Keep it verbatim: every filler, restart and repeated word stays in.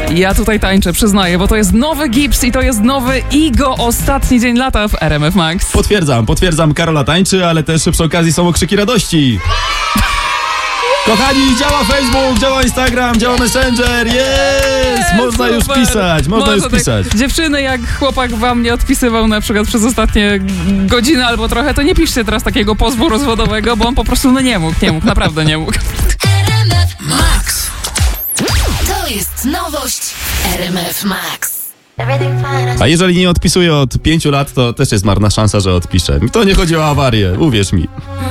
Ja tutaj tańczę, przyznaję, bo to jest nowy Gibbs i to jest nowy Igo. Ostatni dzień lata w R M F Max. Potwierdzam, potwierdzam, Karola tańczy, ale też przy okazji są okrzyki radości. Kochani, działa Facebook, działa Instagram, działa Messenger, jest! Można już pisać, można już pisać. Tak. Dziewczyny, jak chłopak wam nie odpisywał na przykład przez ostatnie godziny albo trochę, to nie piszcie teraz takiego pozwu rozwodowego, bo on po prostu no nie mógł, nie mógł, naprawdę nie mógł. R M F Max. To jest nowość R M F Max. A jeżeli nie odpisuję od pięciu lat, to też jest marna szansa, że odpiszę. To nie chodzi o awarię, uwierz mi.